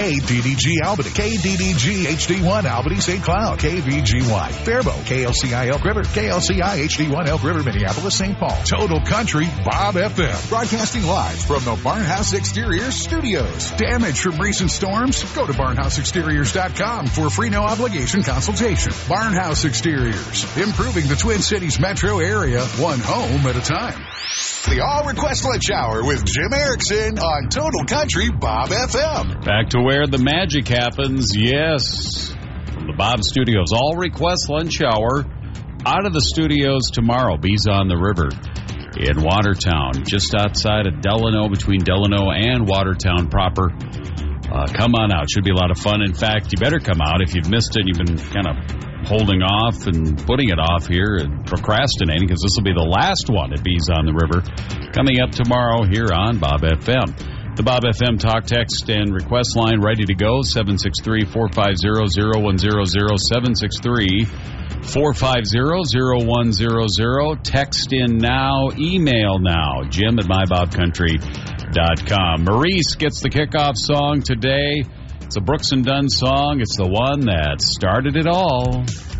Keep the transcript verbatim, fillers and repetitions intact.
K D D G Albany, K D D G H D one Albany Saint Cloud, K V G Y Faribault, K L C I Elk River, K L C I H D one Elk River, Minneapolis, Saint Paul. Total Country Bob F M. Broadcasting live from the Barnhouse Exteriors studios. Damage from recent storms? Go to barnhouse exteriors dot com for a free no obligation consultation. Barnhouse Exteriors, improving the Twin Cities metro area, one home at a time. The All Request Lunch Hour with Jim Erickson on Total Country Bob F M. Back to where the magic happens, yes. From the Bob Studios, All Request Lunch Hour. Out of the studios tomorrow, Bees on the River in Watertown, just outside of Delano, between Delano and Watertown proper. Uh, come on out. Should be a lot of fun. In fact, you better come out. If you've missed it, you've been kind of holding off and putting it off here and procrastinating, because this will be the last one at Bees on the River coming up tomorrow here on Bob F M. The Bob F M talk, text, and request line ready to go, seven six three, four five zero, zero one zero zero, seven six three, four five zero, zero one zero zero. Text in now, email now, Jim at my bob country dot com. Maurice gets the kickoff song today. It's a Brooks and Dunn song. It's the one that started it all.